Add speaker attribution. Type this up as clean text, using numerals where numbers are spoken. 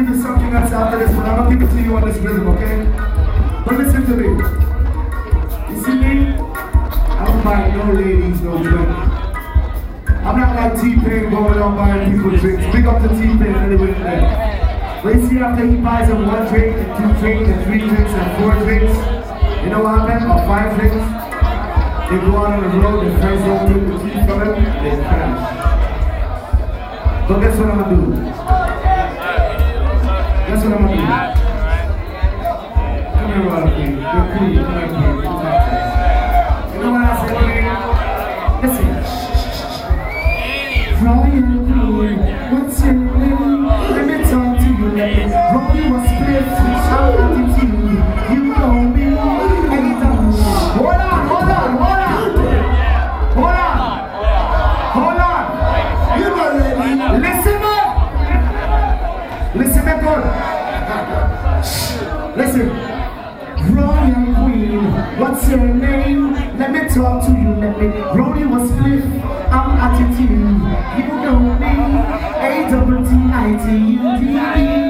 Speaker 1: give you something else after this, but I'm gonna give it to you on this rhythm, okay? But listen to me. You see me? I don't buy no ladies, no drink. I'm not like T-Pain going on buying people drinks. Big up to T-Pain anyway there. But you see after he buys them 1 drink, and 2 drinks, and 3 drinks, and 4 drinks, you know what happens? Or 5 drinks? They go out on the road, their friends don't take the tea from them, they crash. So guess what I'm gonna do? Guess what I'm gonna do? Come here, Rocky. You're cool. Come here, kid. You know what I said, man? Listen. Ryan Green, what's your name? Let me talk to you, let me roll you a split. Shout out to you. You know me. Anytime. Hold on. You know ready. Listen up. Listen up, good. Listen. Royal Queen, what's your name? Let me talk to you, let me roll you a split. I'm attitude, you know me. A-double-T-I-T-U-D-E.